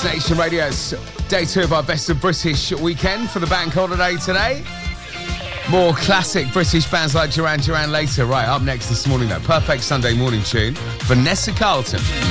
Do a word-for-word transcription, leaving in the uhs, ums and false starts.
Nation Radio. It's day two of our Best of British weekend for the bank holiday today. More classic British bands like Duran Duran later. Right, up next this morning though, perfect Sunday morning tune, Vanessa Carlton.